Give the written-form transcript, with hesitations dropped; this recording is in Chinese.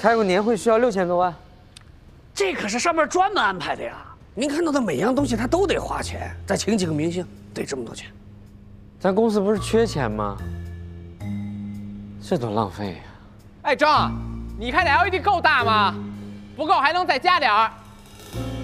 开个年会需要6000多万， 这可是上面专门安排的呀！您看到的每样东西，他都得花钱，再请几个明星，得这么多钱。 咱公司不是缺钱吗？这多浪费呀！ 哎，张，你看那 LED 够大吗？不够还能再加点儿。